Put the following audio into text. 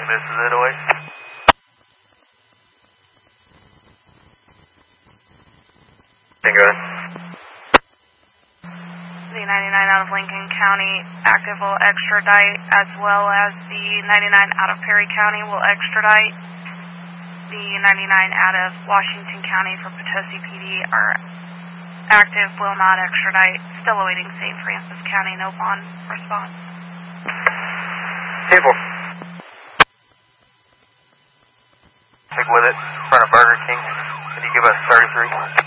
This is 808. Go ahead. The 99 out of Lincoln County active will extradite, as well as the 99 out of Perry County will extradite. The 99 out of Washington County for Potosi PD are active, will not extradite. Still awaiting St. Francis County, no bond response. 10-4. Stick with it, in front of Burger King. Can you give us 33?